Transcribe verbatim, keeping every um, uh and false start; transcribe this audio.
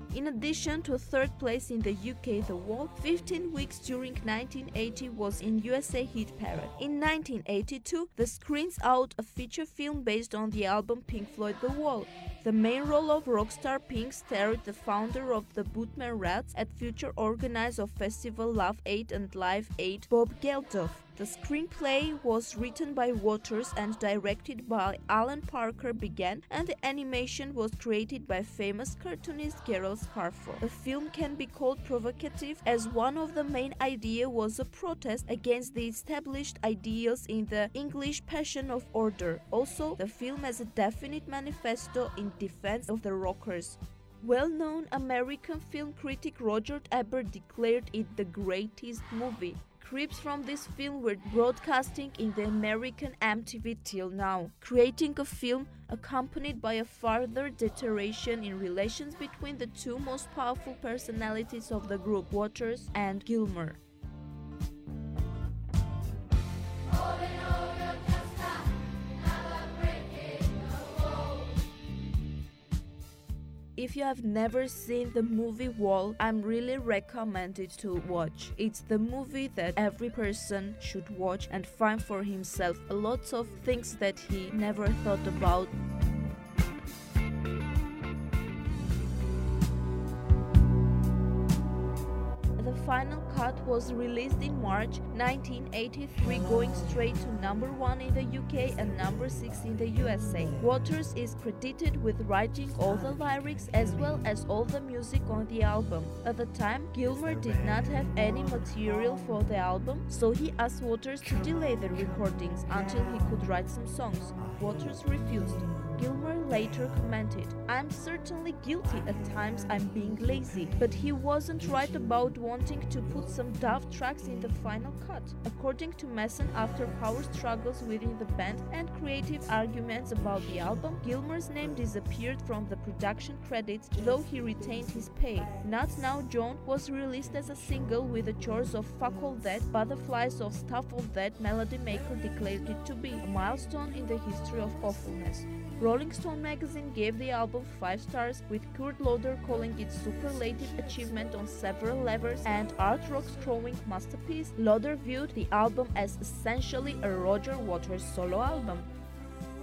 In addition to third place in the U K The Wall, fifteen weeks during nineteen eighty was in U S A hit parade. In nineteen eighty-two, The Screens Out, a feature film based on the album Pink Floyd The Wall. The main role of rockstar Pink starred the founder of the Bootman Rats at future organizer of festival Love eight and Live eight, Bob Geldof. The screenplay was written by Waters and directed by Alan Parker Began, and the animation was created by famous cartoonist Gerald Scarfo. The film can be called provocative as one of the main ideas was a protest against the established ideals in the English Passion of Order. Also, the film has a definite manifesto in defense of the rockers. Well-known American film critic Roger Ebert declared it the greatest movie. Clips from this film were broadcasting in the American M T V till now, creating a film accompanied by a further deterioration in relations between the two most powerful personalities of the group, Waters and Gilmour. If you have never seen the movie Wall, I'm really recommend it to watch. It's the movie that every person should watch and find for himself a lot of things that he never thought about. The final cut was released in March nineteen eighty-three, going straight to number one in the U K and number six in the U S A. Waters is credited with writing all the lyrics as well as all the music on the album. At the time, Gilmour did not have any material for the album, so he asked Waters to delay the recordings until he could write some songs. Waters refused. Gilmour later commented, "I'm certainly guilty at times I'm being lazy, but he wasn't right about wanting to put some daft tracks in the final cut." According to Mason, after power struggles within the band and creative arguments about the album, Gilmour's name disappeared from the production credits, though he retained his pay. Not Now John was released as a single with the chorus of Fuck All That, Butterflies of Stuff All That. Melody Maker declared it to be a milestone in the history of awfulness. Rolling Stone magazine gave the album five stars, with Kurt Loder calling it superlative achievement on several levels and art rock's growing masterpiece. Loder viewed the album as essentially a Roger Waters solo album.